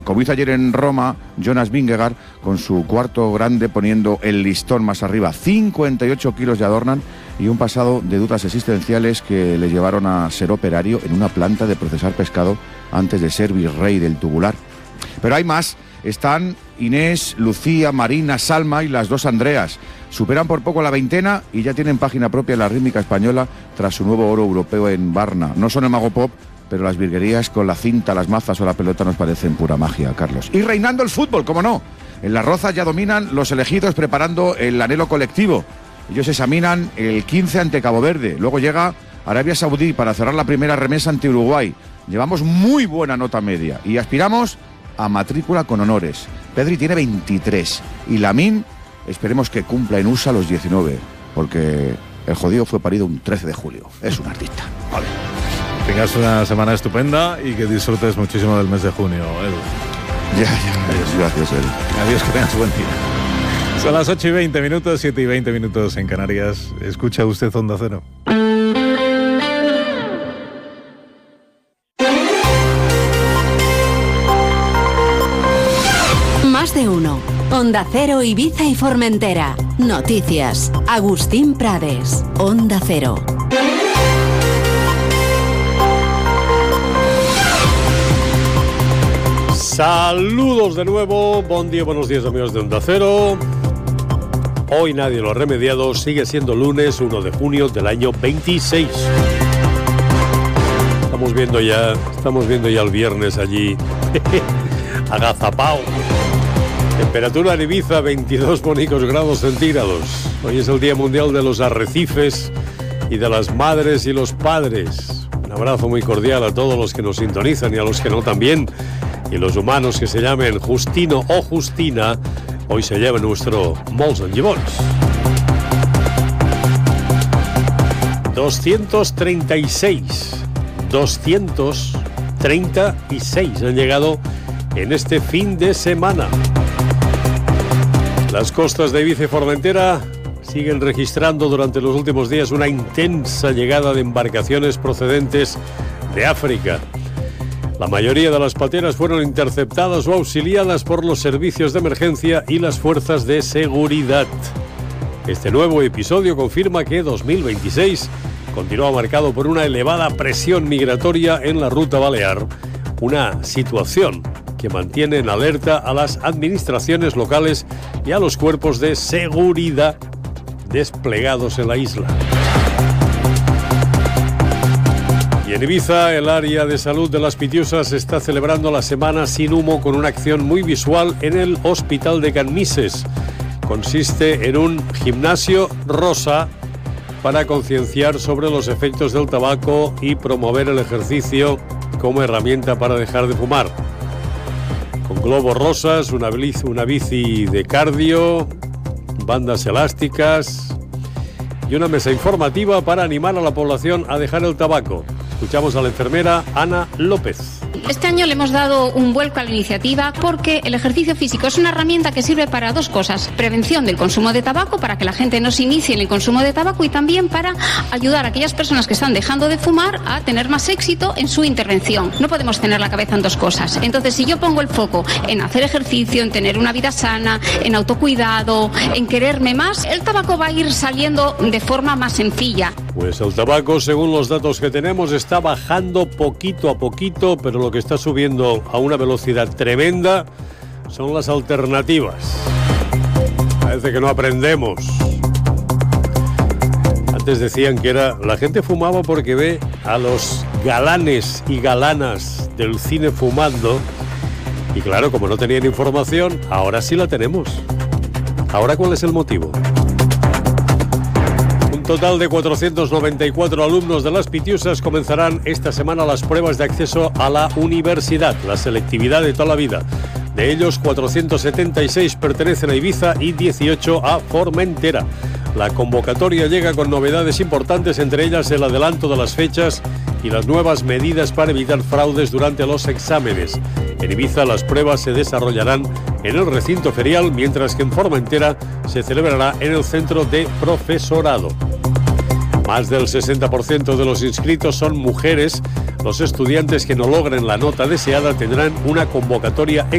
Como hizo ayer en Roma, Jonas Vingegaard, con su cuarto grande poniendo el listón más arriba. 58 kilos le adornan y un pasado de dudas existenciales que le llevaron a ser operario en una planta de procesar pescado antes de ser virrey del tubular. Pero hay más. Están Inés, Lucía, Marina, Salma y las dos Andreas. Superan por poco la veintena y ya tienen página propia en la rítmica española tras su nuevo oro europeo en Varna. No son el mago pop, pero las virguerías con la cinta, las mazas o la pelota nos parecen pura magia, Carlos. Y reinando el fútbol, ¿cómo no? En Las Rozas ya dominan los elegidos preparando el anhelo colectivo. Ellos examinan el 15 ante Cabo Verde. Luego llega Arabia Saudí para cerrar la primera remesa ante Uruguay. Llevamos muy buena nota media y aspiramos a matrícula con honores. Pedri tiene 23 y Lamine, esperemos que cumpla en USA los 19, porque el jodido fue parido un 13 de julio. Es un artista. Vale. Tengas una semana estupenda y que disfrutes muchísimo del mes de junio, Edu. Ya. Adiós. Gracias, Edu. Adiós, que tengas buen día. Son las 8:20, 7:20 en Canarias. ¿Escucha usted Onda Cero? Más de uno. Onda Cero, Ibiza y Formentera. Noticias. Agustín Prades. Onda Cero. Saludos de nuevo, buen día, buenos días amigos de Onda Cero. Hoy nadie lo ha remediado, sigue siendo lunes 1 de junio del año 26. Estamos viendo ya el viernes allí, agazapao. Temperatura en Ibiza, 22 bonicos grados centígrados. Hoy es el Día Mundial de los Arrecifes y de las Madres y los Padres. Un abrazo muy cordial a todos los que nos sintonizan y a los que no también. Y los humanos que se llamen Justino o Justina, hoy se lleva nuestro Molts and Gibons. 236 han llegado en este fin de semana. Las costas de Ibiza y Formentera siguen registrando durante los últimos días una intensa llegada de embarcaciones procedentes de África. La mayoría de las pateras fueron interceptadas o auxiliadas por los servicios de emergencia y las fuerzas de seguridad. Este nuevo episodio confirma que 2026 continúa marcado por una elevada presión migratoria en la ruta balear, una situación que mantiene en alerta a las administraciones locales y a los cuerpos de seguridad desplegados en la isla. Y en Ibiza, el área de salud de Las Pitiusas está celebrando la Semana Sin Humo con una acción muy visual en el Hospital de Can Misses. Consiste en un gimnasio rosa para concienciar sobre los efectos del tabaco y promover el ejercicio como herramienta para dejar de fumar. Con globos rosas, una bici de cardio, bandas elásticas y una mesa informativa para animar a la población a dejar el tabaco. Escuchamos a la enfermera Ana López. Este año le hemos dado un vuelco a la iniciativa porque el ejercicio físico es una herramienta que sirve para dos cosas: prevención del consumo de tabaco, para que la gente no se inicie en el consumo de tabaco, y también para ayudar a aquellas personas que están dejando de fumar a tener más éxito en su intervención. No podemos tener la cabeza en dos cosas. Entonces, si yo pongo el foco en hacer ejercicio, en tener una vida sana, en autocuidado, en quererme más, el tabaco va a ir saliendo de forma más sencilla. Pues el tabaco, según los datos que tenemos, está bajando poquito a poquito, pero lo que está subiendo a una velocidad tremenda son las alternativas. Parece que no aprendemos. Antes decían que la gente fumaba porque ve a los galanes y galanas del cine fumando, y claro, como no tenían información, ahora sí la tenemos. ¿Ahora cuál es el motivo? Un total de 494 alumnos de Las Pitiusas comenzarán esta semana las pruebas de acceso a la universidad, la selectividad de toda la vida. De ellos, 476 pertenecen a Ibiza y 18 a Formentera. La convocatoria llega con novedades importantes, entre ellas el adelanto de las fechas y las nuevas medidas para evitar fraudes durante los exámenes. En Ibiza las pruebas se desarrollarán en el recinto ferial, mientras que en Formentera se celebrará en el centro de profesorado. Más del 60% de los inscritos son mujeres. Los estudiantes que no logren la nota deseada tendrán una convocatoria